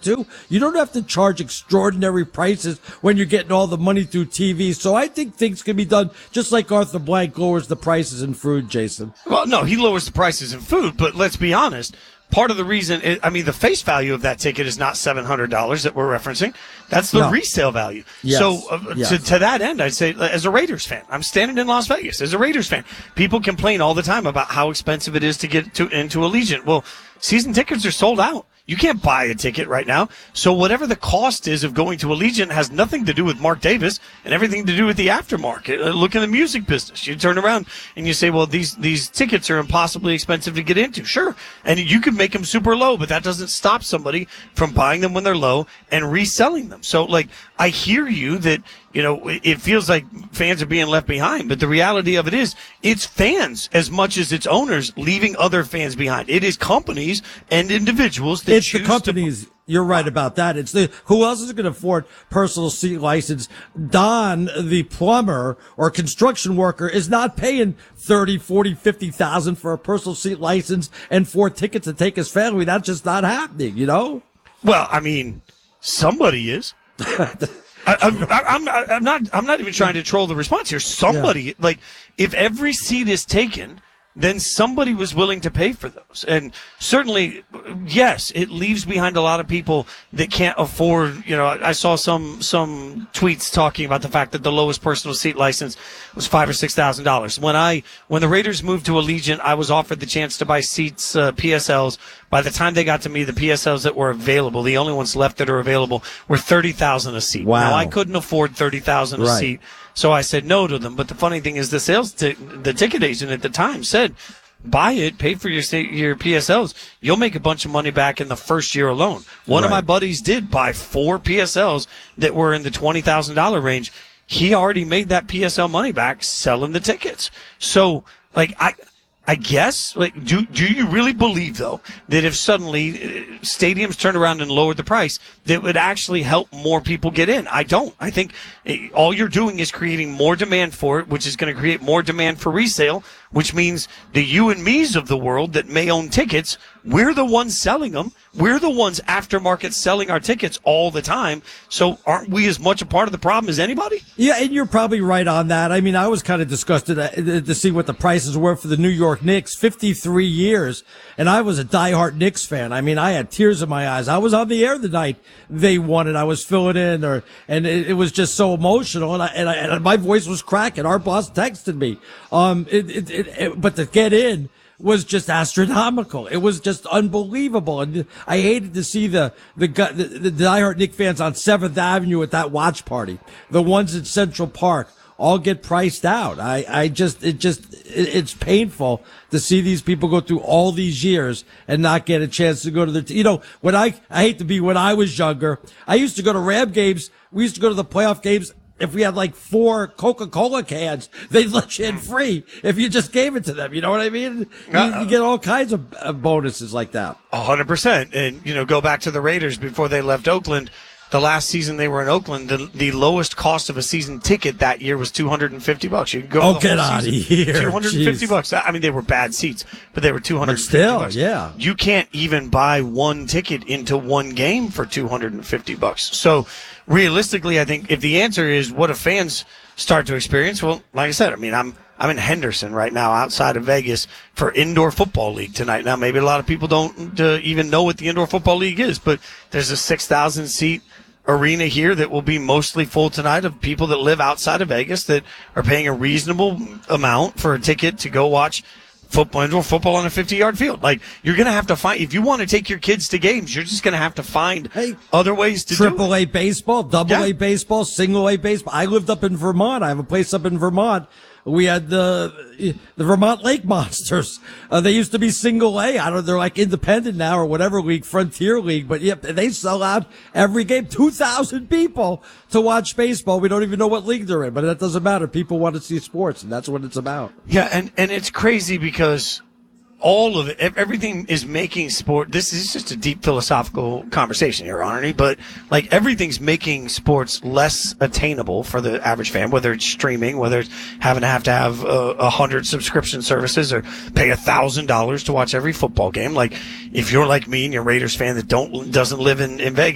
too. You don't have to charge extraordinary prices when you're getting all the money through TV. So I think things can be done just like Arthur Blank lowers the prices in food, Jason. Well, no, he lowers the prices in food, but let's be honest. Part of the reason, the face value of that ticket is not $700 that we're referencing. That's the resale value. Yes. So to that end, I'd say as a Raiders fan, I'm standing in Las Vegas as a Raiders fan. People complain all the time about how expensive it is to get into Allegiant. Well, season tickets are sold out. You can't buy a ticket right now. So whatever the cost is of going to Allegiant has nothing to do with Mark Davis and everything to do with the aftermarket. Look in the music business. You turn around and you say, well, these tickets are impossibly expensive to get into. Sure. And you can make them super low, but that doesn't stop somebody from buying them when they're low and reselling them. So, I hear you that, it feels like fans are being left behind, but the reality of it is it's fans as much as it's owners leaving other fans behind. It is companies and individuals that choose the companies. You're right about that. It's who else is going to afford personal seat license? Don, the plumber or construction worker, is not paying 30, 40, 50,000 for a personal seat license and 4 tickets to take his family. That's just not happening, Well, somebody is. I'm not even trying to troll the response here. Somebody, if every seat is taken, then somebody was willing to pay for those. And certainly, yes, it leaves behind a lot of people that can't afford, I saw some tweets talking about the fact that the lowest personal seat license was $5,000 or $6,000. When the Raiders moved to Allegiant, I was offered the chance to buy seats, PSLs. By the time they got to me, the PSLs that were available, the only ones left that are available, were $30,000 a seat. Wow. Now, I couldn't afford $30,000 a seat. So I said no to them. But the funny thing is the ticket agent at the time said, buy it, pay for your PSLs. You'll make a bunch of money back in the first year alone. One of my buddies did buy 4 PSLs that were in the $20,000 range. He already made that PSL money back selling the tickets. So, I guess, do you really believe, though, that if suddenly stadiums turned around and lowered the price, that would actually help more people get in? I don't. I think all you're doing is creating more demand for it, which is going to create more demand for resale, which means the you and me's of the world that may own tickets, we're the ones selling them. We're the ones aftermarket selling our tickets all the time. So aren't we as much a part of the problem as anybody? Yeah, and you're probably right on that. I was kind of disgusted to see what the prices were for the New York Knicks, 53 years. And I was a diehard Knicks fan. I had tears in my eyes. I was on the air the night they won it. I was filling in, and it was just so emotional. And my voice was cracking. Our boss texted me. But to get in was just astronomical. It was just unbelievable. And I hated to see the diehard Knicks fans on 7th Avenue at that watch party. The ones at Central Park all get priced out. It's painful to see these people go through all these years and not get a chance to go to when I hate to be when I was younger, I used to go to Ram games. We used to go to the playoff games. If we had 4 Coca-Cola cans, they'd let you in free if you just gave it to them. You know what I mean? You get all kinds of bonuses like that. 100%. And, go back to the Raiders before they left Oakland. The last season they were in Oakland, the lowest cost of a season ticket that year was $250. You could go. Get out of here! $250. They were bad seats, but they were $250. But still, yeah. You can't even buy one ticket into one game for $250. So, realistically, I think if the answer is what do fans start to experience, well, like I said, I'm in Henderson right now outside of Vegas for Indoor Football League tonight. Now, maybe a lot of people don't even know what the Indoor Football League is, but there's a 6,000 seat arena here that will be mostly full tonight of people that live outside of Vegas that are paying a reasonable amount for a ticket to go watch indoor football on a 50-yard field. You're going to have to find, if you want to take your kids to games, you're just going to have to find other ways to do it. Triple A baseball, double A baseball, single A baseball. I lived up in Vermont. I have a place up in Vermont. We had the Vermont Lake Monsters. They used to be single A. They're independent now or whatever league, Frontier League. But yep, they sell out every game. 2,000 people to watch baseball. We don't even know what league they're in, but that doesn't matter. People want to see sports, and that's what it's about. Yeah, and it's crazy because all of it, everything is making sport. This is just a deep philosophical conversation here, Arnie, but everything's making sports less attainable for the average fan, whether it's streaming, whether it's having to have 100 subscription services or pay $1,000 to watch every football game. If you're like me and you're a Raiders fan that doesn't live in Vegas,